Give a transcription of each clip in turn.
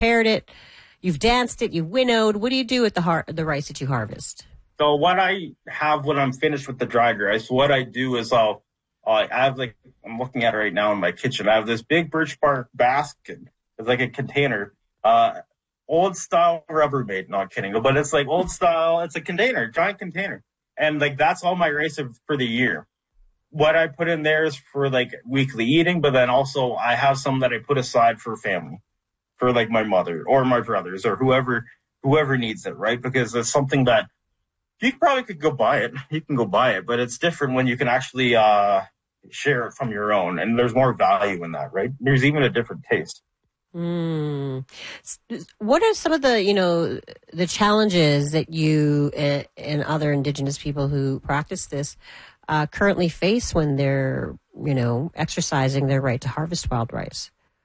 prepared it, you've danced it, you've winnowed. What do you do with the rice that you harvest? So what I have when I'm finished with the dried rice, what I do is I have like, I'm looking at it right now in my kitchen. I have this big birch bark basket. It's like a container, old style Rubbermaid. Not kidding, but it's like old style. It's a container, giant container. And like, that's all my rice for the year. What I put in there is for like weekly eating, but then also I have some that I put aside for family, for like my mother or my brothers or whoever needs it, right? Because it's something that you probably could go buy it. You can go buy it, but it's different when you can actually share it from your own, and there's more value in that, right? There's even a different taste. Mm. What are some of the challenges that you and other Indigenous people who practice this currently face when they're, exercising their right to harvest wild rice?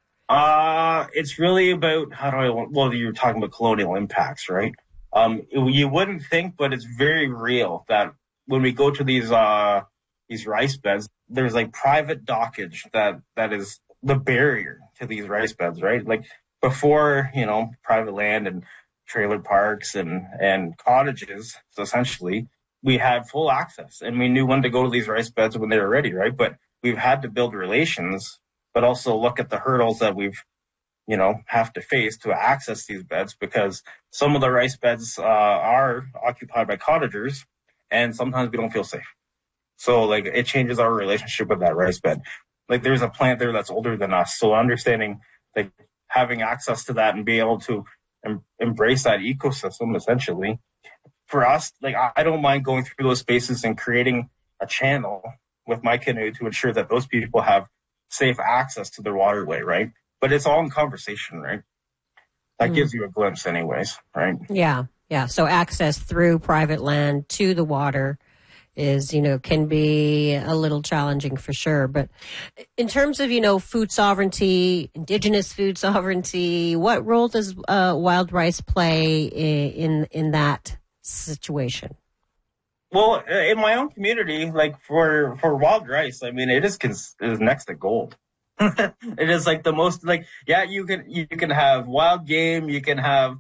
It's really about well, you're talking about colonial impacts, right? You wouldn't think, but it's very real that when we go to these rice beds, there's like private dockage that is the barrier to these rice beds, right? Like before, private land and trailer parks and cottages, so essentially, we had full access and we knew when to go to these rice beds when they were ready, right? But we've had to build relations, but also look at the hurdles that we've have to face to access these beds, because some of the rice beds are occupied by cottagers, and sometimes we don't feel safe. So like it changes our relationship with that rice bed. Like there's a plant there that's older than us. So understanding like having access to that and being able to embrace that ecosystem essentially for us, like I don't mind going through those spaces and creating a channel with my canoe to ensure that those people have safe access to their waterway, right? But it's all in conversation, right? That gives you a glimpse anyways, right? Yeah, yeah. So access through private land to the water is, can be a little challenging for sure. But in terms of, food sovereignty, Indigenous food sovereignty, what role does wild rice play in that situation? Well, in my own community, like for wild rice, I mean, it is next to gold. It is like the most you can have wild game, you can have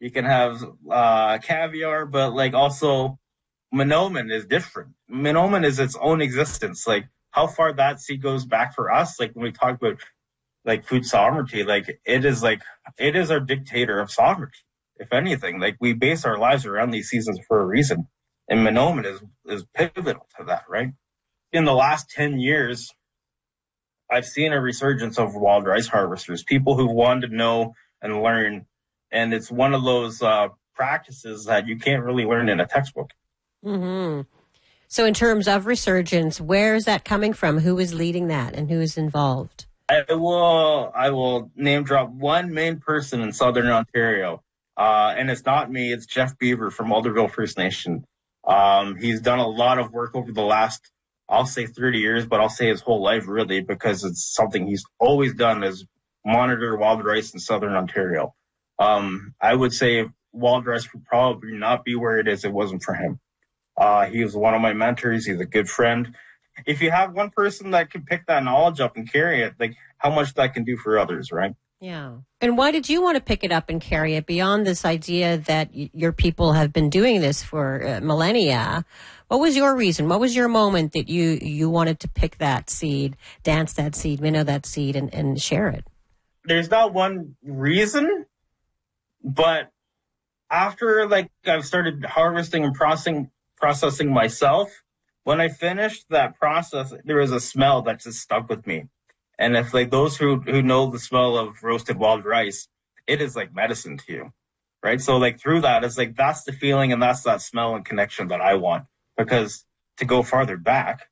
caviar, but like also Minoman is different. Minoman is its own existence. Like how far that seed goes back for us, like when we talk about like food sovereignty, like it is our dictator of sovereignty. If anything, like we base our lives around these seasons for a reason. And Minoman is pivotal to that, right? In the last 10 years, I've seen a resurgence of wild rice harvesters, people who want to know and learn. And it's one of those practices that you can't really learn in a textbook. Mm-hmm. So in terms of resurgence, where is that coming from? Who is leading that and who is involved? I will name drop one main person in Southern Ontario. And it's not me, it's Jeff Beaver from Alderville First Nation. He's done a lot of work over the last, I'll say 30 years, but I'll say his whole life really, because it's something he's always done is monitor wild rice in Southern Ontario. I would say wild rice would probably not be where it is if it wasn't for him. He was one of my mentors. He's a good friend. If you have one person that can pick that knowledge up and carry it, like how much that can do for others, right? Yeah. And why did you want to pick it up and carry it beyond this idea that your people have been doing this for millennia? What was your reason? What was your moment that you wanted to pick that seed, dance that seed, winnow that seed, and share it? There's not one reason, but after like I've started harvesting and processing myself, when I finished that process, there was a smell that just stuck with me. And if like those who know the smell of roasted wild rice, it is like medicine to you, right? So like through that, it's like that's the feeling and that's that smell and connection that I want. Because to go farther back,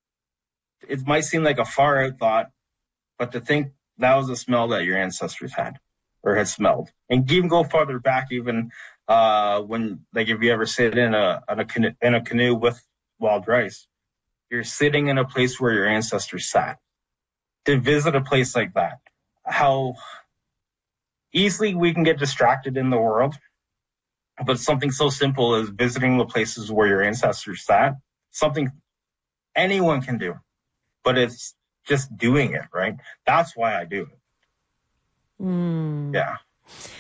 it might seem like a far out thought, but to think that was a smell that your ancestors had or had smelled. And even go farther back, even when like if you ever sit in a canoe with wild rice, you're sitting in a place where your ancestors sat. To visit a place like that, how easily we can get distracted in the world, but something so simple as visiting the places where your ancestors sat, something anyone can do, but it's just doing it, right? That's why I do it. Yeah.